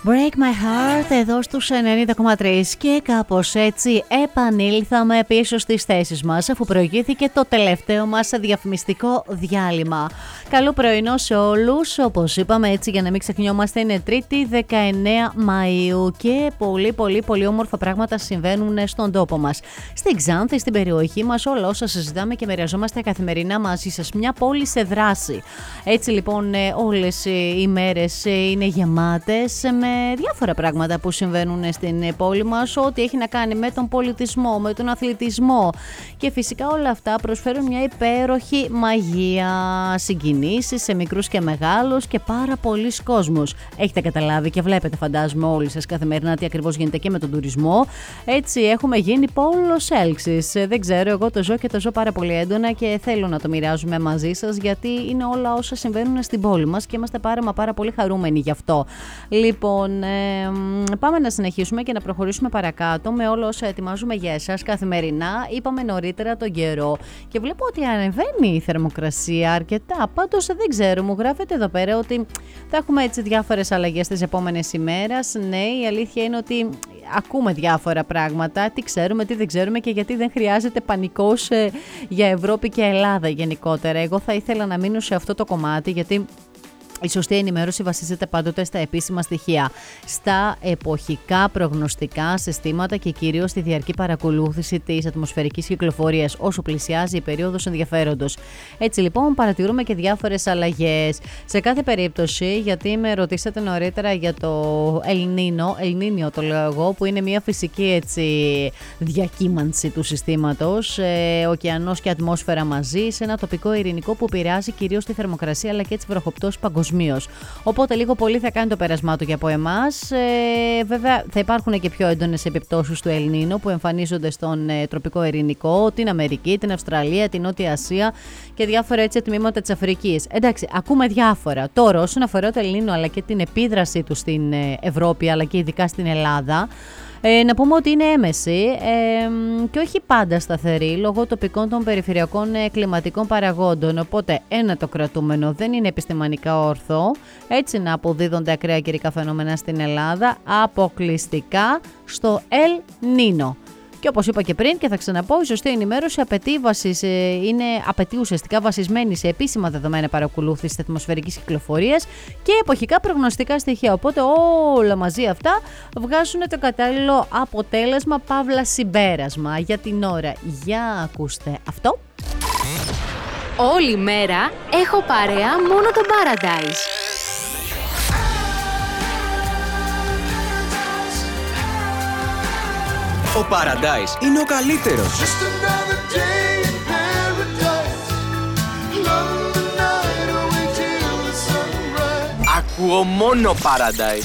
Break My Heart εδώ στους 90,3 και κάπως έτσι επανήλθαμε πίσω στις θέσεις μας αφού προηγήθηκε το τελευταίο μας διαφημιστικό διάλειμμα. Καλό πρωινό σε όλους, όπως είπαμε έτσι για να μην ξεχνιόμαστε, είναι Τρίτη 19 Μαΐου και πολύ όμορφα πράγματα συμβαίνουν στον τόπο μας. Στην Ξάνθη, στην περιοχή μας, όλα όσα συζητάμε και μοιραζόμαστε καθημερινά μαζί σας. Μια πόλη σε δράση. Έτσι λοιπόν όλες οι μέρες είναι γεμάτες με διάφορα πράγματα που συμβαίνουν στην πόλη μας, ό,τι έχει να κάνει με τον πολιτισμό, με τον αθλητισμό και φυσικά όλα αυτά προσφέρουν μια υπέροχη μαγεία, συγκινήσεις σε μικρούς και μεγάλους και πάρα πολλοί κόσμος. Έχετε καταλάβει και βλέπετε, φαντάζομαι όλοι σας καθημερινά, τι ακριβώς γίνεται και με τον τουρισμό. Έτσι έχουμε γίνει πόλος έλξης. Δεν ξέρω, εγώ το ζω και το ζω πάρα πολύ έντονα και θέλω να το μοιράζουμε μαζί σας, γιατί είναι όλα όσα συμβαίνουν στην πόλη μας και είμαστε πάρα πολύ χαρούμενοι γι' αυτό. Λοιπόν, πάμε να συνεχίσουμε και να προχωρήσουμε παρακάτω με όλα όσα ετοιμάζουμε για εσάς καθημερινά. Είπαμε νωρίτερα τον καιρό και βλέπω ότι ανεβαίνει η θερμοκρασία αρκετά. Πάντως δεν ξέρω, μου γράφεται εδώ πέρα ότι θα έχουμε έτσι διάφορες αλλαγές τις επόμενες ημέρες. Ναι, η αλήθεια είναι ότι ακούμε διάφορα πράγματα, τι ξέρουμε, τι δεν ξέρουμε και γιατί δεν χρειάζεται πανικός για Ευρώπη και Ελλάδα γενικότερα. Εγώ θα ήθελα να μείνω σε αυτό το κομμάτι, γιατί η σωστή ενημέρωση βασίζεται πάντοτε στα επίσημα στοιχεία, στα εποχικά προγνωστικά συστήματα και κυρίως στη διαρκή παρακολούθηση της ατμοσφαιρικής κυκλοφορίας όσο πλησιάζει η περίοδος ενδιαφέροντος. Έτσι λοιπόν παρατηρούμε και διάφορες αλλαγές. Σε κάθε περίπτωση, γιατί με ρωτήσατε νωρίτερα για το Ελνίνιο το λέω εγώ, που είναι μια φυσική έτσι διακύμανση του συστήματος, ωκεανός και ατμόσφαιρα μαζί, σε ένα τοπικό ειρηνικό που επηρεάζει κυρίως τη θερμοκρασία αλλά και τις βροχοπτώσεις παγκοσμίως. Οπότε λίγο πολύ θα κάνει το πέρασμά του και από εμάς. Βέβαια θα υπάρχουν και πιο έντονες επιπτώσεις του Ελνίνο που εμφανίζονται στον τροπικό ειρηνικό, την Αμερική, την Αυστραλία, την Νότια Ασία και διάφορα έτσι τμήματα της Αφρικής. Εντάξει, ακούμε διάφορα. Τώρα όσον αφορά το Ελνίνο αλλά και την επίδραση του στην Ευρώπη αλλά και ειδικά στην Ελλάδα, να πούμε ότι είναι έμεση και όχι πάντα σταθερή λόγω τοπικών των περιφερειακών κλιματικών παραγόντων. Οπότε ένα το κρατούμενο, δεν είναι επιστημονικά ορθό έτσι να αποδίδονται ακραία καιρικά φαινόμενα στην Ελλάδα αποκλειστικά στο Ελ Νίνο. Και όπως είπα και πριν και θα ξαναπώ, η σωστή ενημέρωση απαιτεί ουσιαστικά βασισμένη σε επίσημα δεδομένα παρακολούθηση της ατμοσφαιρικής κυκλοφορίας και εποχικά προγνωστικά στοιχεία. Οπότε όλα μαζί αυτά βγάζουν το κατάλληλο αποτέλεσμα παύλα συμπέρασμα για την ώρα. Για ακούστε αυτό. Όλη μέρα έχω παρέα μόνο το Paradise. Ο Paradise είναι ο καλύτερος. Ακούω μόνο Paradise.